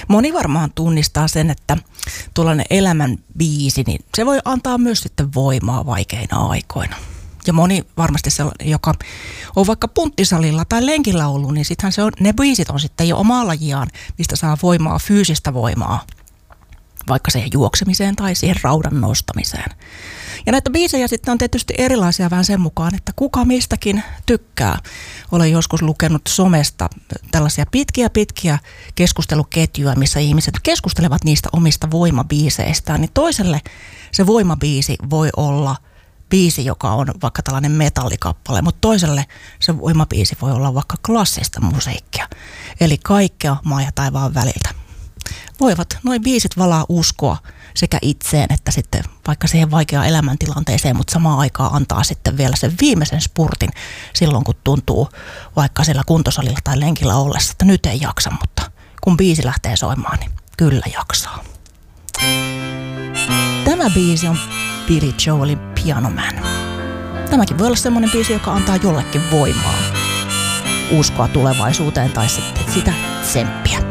Moni varmaan tunnistaa sen, että tuollainen elämän biisi, niin se voi antaa myös sitten voimaa vaikeina aikoina. Ja moni varmasti sellainen, joka on vaikka punttisalilla tai lenkillä ollut, niin sittenhän ne biisit on sitten jo omaa lajiaan, mistä saa voimaa, fyysistä voimaa, vaikka siihen juoksemiseen tai siihen raudan nostamiseen. Ja näitä biisejä sitten on tietysti erilaisia vähän sen mukaan, että kuka mistäkin tykkää. Olen joskus lukenut somesta tällaisia pitkiä keskusteluketjuja, missä ihmiset keskustelevat niistä omista voimabiiseistään. Niin toiselle se voimabiisi voi olla biisi, joka on vaikka tällainen metallikappale, mutta toiselle se voimabiisi voi olla vaikka klassista musiikkia. Eli kaikkea maa ja taivaan väliltä. Voivat noin biisit valaa uskoa sekä itseen että sitten vaikka siihen vaikeaan elämäntilanteeseen, mutta samaan aikaan antaa sitten vielä sen viimeisen spurtin silloin, kun tuntuu vaikka siellä kuntosalilla tai lenkillä ollessa, että nyt ei jaksa, mutta kun biisi lähtee soimaan, niin kyllä jaksaa. Tämä biisi on Billy Joelin Piano Man. Tämäkin voi olla semmoinen biisi, joka antaa jollekin voimaa, uskoa tulevaisuuteen tai sitten sitä tsemppiä.